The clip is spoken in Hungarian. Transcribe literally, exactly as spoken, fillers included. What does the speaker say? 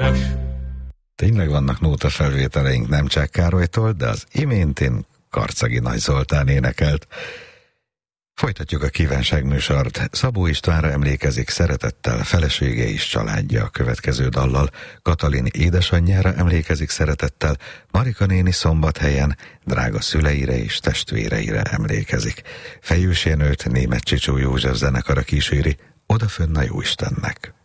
keres. Tényleg vannak nótafelvételeink Nemcsák Károlytól, de az iméntén Karcagi Nagy Zoltán énekelt. Folytatjuk a kívánságműsort. Szabó Istvánra emlékezik szeretettel felesége és családja a következő dallal. Katalin édesanyjára emlékezik szeretettel, Marika néni Szombathelyen drága szüleire és testvéreire emlékezik. Fejős Jenőt Németh Csicsó József zenekara kíséri Odafönn a Jóistennek.